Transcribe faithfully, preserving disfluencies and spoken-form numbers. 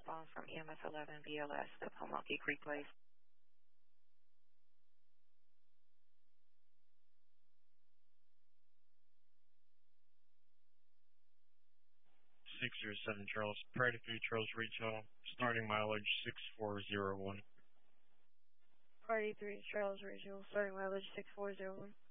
phone from E M S eleven B L S, the Pamunkey Creek Place. six zero seven Charles, Prairie View, Charles Rachel, starting mileage six four zero one. Party three, Charles Rachel, starting mileage six four zero one.